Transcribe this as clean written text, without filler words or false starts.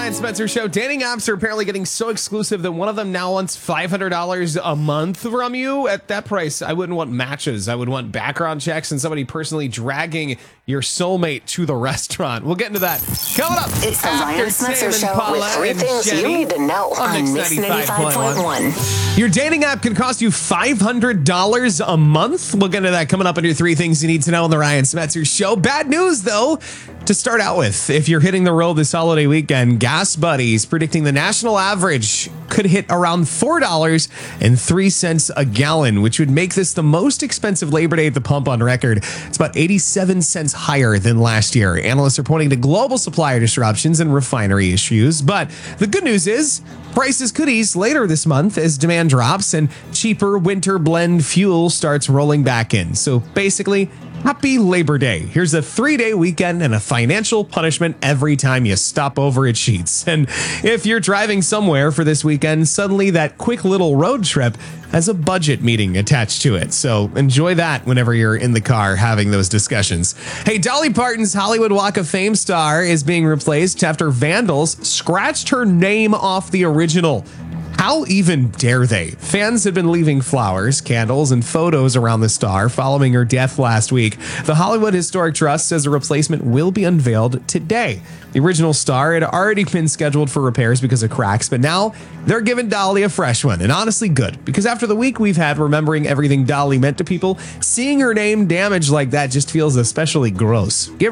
Ryan Spencer Show. Dating apps are apparently getting so exclusive that one of them now wants $500 a month from you. At that price, I wouldn't want matches. I would want background checks and somebody personally dragging your soulmate to the restaurant. We'll get into that coming up. It's the Ryan Spencer Show with three things you need to know on Mix 95.1. Your dating app can cost you $500 a month. We'll get into that coming up under three things you need to know on the Ryan Spencer Show. Bad news, though, to start out with. If you're hitting the road this holiday weekend, Gas Buddies predicting the national average could hit around $4.03 a gallon, which would make this the most expensive Labor Day at the pump on record. It's about 87 cents higher than last year. Analysts are pointing to global supplier disruptions and refinery issues. But the good news is prices could ease later this month as demand drops and cheaper winter blend fuel starts rolling back in. So basically, happy Labor Day. Here's a 3-day weekend and a financial punishment every time you stop over at Sheetz. And if you're driving somewhere for this weekend, suddenly that quick little road trip has a budget meeting attached to it. So enjoy that whenever you're in the car having those discussions. Hey, Dolly Parton's Hollywood Walk of Fame star is being replaced after vandals scratched her name off the original. How even dare they? Fans had been leaving flowers, candles, and photos around the star following her death last week. The Hollywood Historic Trust says a replacement will be unveiled today. The original star had already been scheduled for repairs because of cracks, but now they're giving Dolly a fresh one. And honestly, good, because after the week we've had remembering everything Dolly meant to people, seeing her name damaged like that just feels especially gross.